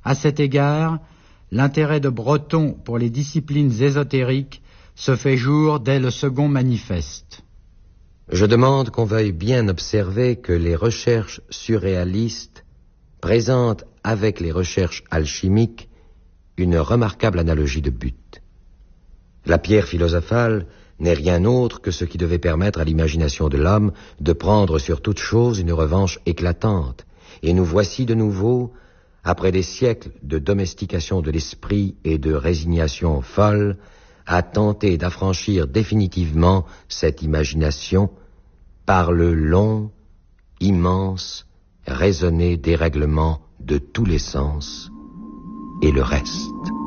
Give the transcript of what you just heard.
À cet égard, l'intérêt de Breton pour les disciplines ésotériques se fait jour dès le second manifeste. Je demande qu'on veuille bien observer que les recherches surréalistes présentent avec les recherches alchimiques une remarquable analogie de but. La pierre philosophale n'est rien autre que ce qui devait permettre à l'imagination de l'homme de prendre sur toute chose une revanche éclatante. Et nous voici de nouveau, après des siècles de domestication de l'esprit et de résignation folle, à tenter d'affranchir définitivement cette imagination par le long, immense, raisonné dérèglement de tous les sens et le reste.